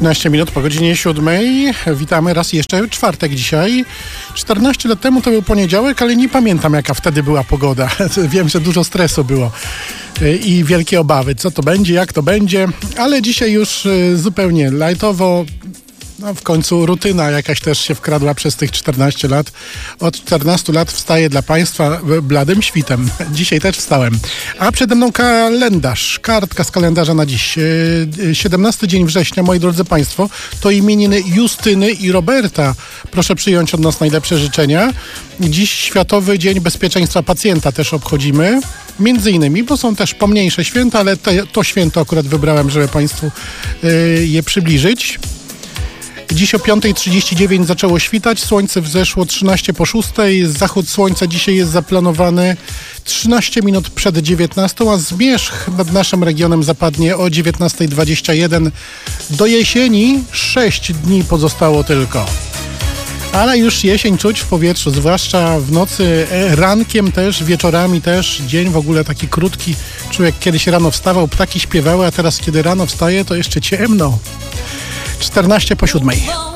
13 minut po godzinie 7. Witamy raz jeszcze, czwartek dzisiaj. 14 lat temu to był poniedziałek, ale nie pamiętam, jaka wtedy była pogoda. Wiem, że dużo stresu było i wielkie obawy, co to będzie, jak to będzie, ale dzisiaj już zupełnie lightowo. No, w końcu rutyna jakaś też się wkradła przez tych 14 lat. Od 14 lat wstaję dla Państwa bladym świtem. Dzisiaj też wstałem. A przede mną kalendarz. Kartka z kalendarza na dziś. 17 dzień września, moi drodzy Państwo, to imieniny Justyny i Roberta. Proszę przyjąć od nas najlepsze życzenia. Dziś Światowy Dzień Bezpieczeństwa Pacjenta też obchodzimy. Między innymi, bo są też pomniejsze święta, ale to święto akurat wybrałem, żeby Państwu je przybliżyć. Dziś o 5:39 zaczęło świtać, słońce wzeszło 13 po 6. Zachód słońca dzisiaj jest zaplanowany 13 minut przed 19, a zmierzch nad naszym regionem zapadnie o 19:21. Do jesieni 6 dni pozostało tylko. Ale już jesień czuć w powietrzu, zwłaszcza w nocy, rankiem też, wieczorami też. Dzień w ogóle taki krótki. Człowiek kiedyś rano wstawał, ptaki śpiewały, a teraz kiedy rano wstaje, to jeszcze ciemno. 14 po 7.